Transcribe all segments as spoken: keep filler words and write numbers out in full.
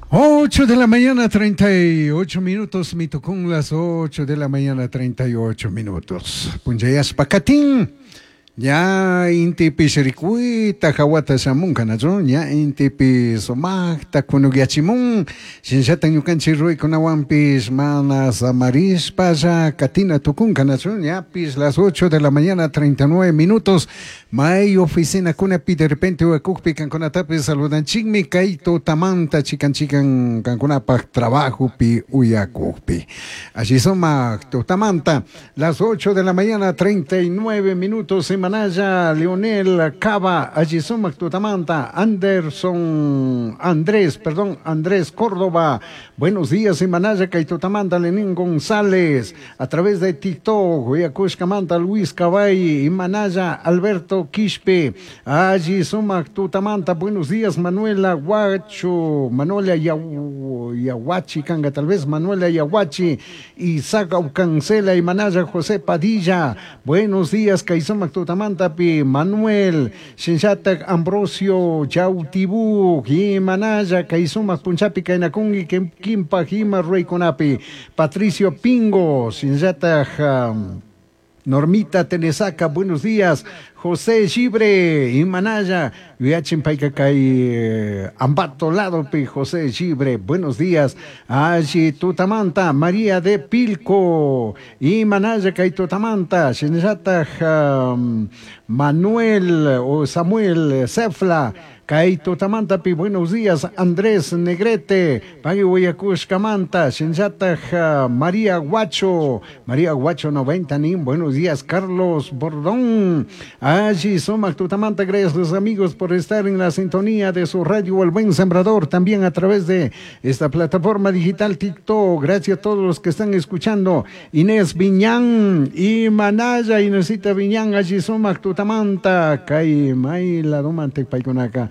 Ocho de la mañana, treinta y ocho minutos. Me tocó las ocho de la mañana, treinta y ocho minutos. Punjayas Pacatín. Ya inti pisirikui takawata samun kanazon ya inti pisomak takunugiachimun sinshatan yukanchi rui kunawampis manas amaris pasa katina tukun kanazon ya pis las ocho de la mañana treinta y nueve minutos may oficina kunapi de repente wakukpi kankunatapi saludan chigmi kaito tamanta chikan chikan kankunapak trabajo pi uyakukpi allí somak tamanta las ocho de la mañana treinta y nueve minutos en Manaya, Leonel Cava, Ajizumak Tutamanta, Anderson, Andrés, perdón, Andrés Córdoba. Buenos días, en Manaya, Caitutamanta, Lenín González, a través de TikTok, Huyacushcamanta, Luis Cabay, en Manaya, Alberto Quispe, Ajizumak Tutamanta, buenos días, Manuela Guacho, Manuela Yahuachi, Canga, tal vez Manuela Yahuachi, Isaac Cancela, y Manaya, José Padilla, buenos días, Caizumak Tutamanta. Mantapi, Manuel, Shinshata Ambrosio, Chautibu, Himanaya, Kaizuma, Punchapi, Kainakungi, Kimpa, Hima, Rey Conapi, Patricio Pingo, Shinshata um, Normita Tenesaca, buenos días. José Gibre, Imanaya, Viachin Paikakay, Ambato Ladopi, José Gibre, buenos días. Allí Tutamanta, María de Pilco, Imanaya Kay Tutamanta, Shinzata um, Manuel o Samuel Cefla. Kaito Tamantapi, buenos días, Andrés Negrete, Pagi Huyacushcamanta, Shinzata María Guacho, María Guacho noventa, Nim, buenos días, Carlos Bordón, allí Somac Tutamanta, gracias los amigos por estar en la sintonía de su radio El Buen Sembrador, también a través de esta plataforma digital TikTok, gracias a todos los que están escuchando, Inés Viñán, y Manaya, Inesita Viñán, allí Somac Tutamanta, Kai May la Domante Paiconaca.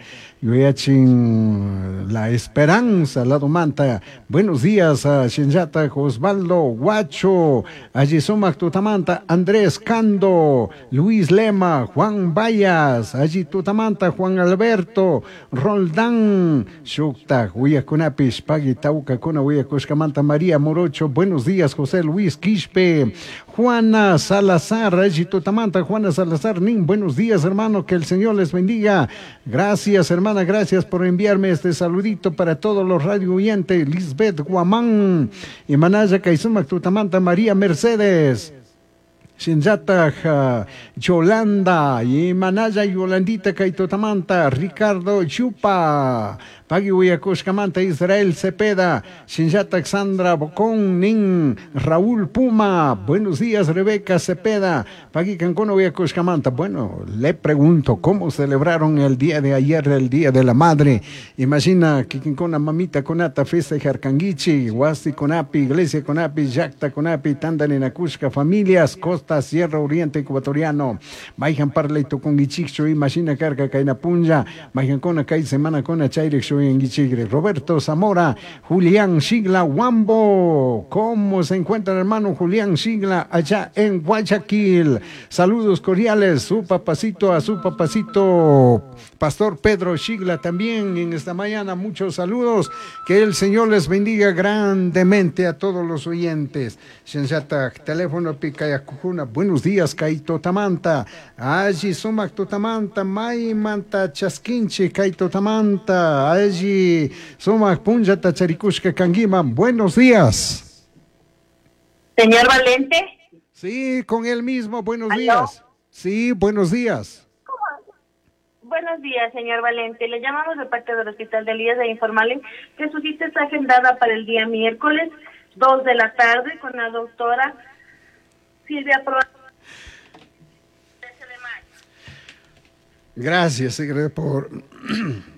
Yoyachin La Esperanza, Lado Manta. Buenos días a Shinjata Osvaldo Guacho, Ajisomac Tutamanta, Andrés Cando, Luis Lema, Juan Bayas, allí Tutamanta, Juan Alberto, Roldán, Shukta, Huyacunapish, Pagi Tauca, Cuna, Huyacushcamanta, María Morocho. Buenos días, José Luis Quispe, Juana Salazar, allí Tutamanta, Juana Salazar, Nin. Buenos días, hermano, que el Señor les bendiga. Gracias, hermana, gracias por enviarme este saludito para todos los radio oyentes. Lisbeth Guamán, y Manaya Kaisumac Tutamanta, María Mercedes, Shinjata uh, Yolanda, y Manaya Yolandita Kaitotamanta, Ricardo Chupa, Pagi Huyacushcamanta, Israel Cepeda, Shinjata Xandra Bocón, Nin, Raúl Puma, buenos días, Rebeca Cepeda, Pagi Cancono Huyacushcamanta. Bueno, le pregunto, ¿cómo celebraron el día de ayer, el Día de la Madre? Imagina que Quincona Mamita Conata, Fiesta de Jarcanguichi, Huasti Conapi, Iglesia Conapi, Yacta Conapi, Tandanenacushca, familias, Costa, Sierra Oriente Ecuatoriano, Maijan Parla y Toconguichicho, imagina carga Cainapunja, Maijan Cona Kai Semana Cona Chairexo en Guichigre, Roberto Zamora, Julián Sigla Wambo, ¿cómo se encuentra el hermano Julián Sigla allá en Guayaquil? Saludos cordiales, su papacito, a su papacito, Pastor Pedro Sigla también en esta mañana, muchos saludos, que el Señor les bendiga grandemente a todos los oyentes. Sensata, teléfono Picayacujuna, buenos días, Kaito Tamanta, allí Sumac Tutamanta, May Manta Chasquinche, Kaito Tamanta, allí Sumac Punja Tacharicushka Canguima, buenos días. Señor Valente. Sí, con él mismo, buenos ¿Aló? días. Sí, buenos días. Buenos días, señor Valente. Le llamamos de parte del Hospital de Elías de informarle que su cita está agendada para el día miércoles, dos de la tarde, con la doctora Silvia Pro. Gracias, secretario, por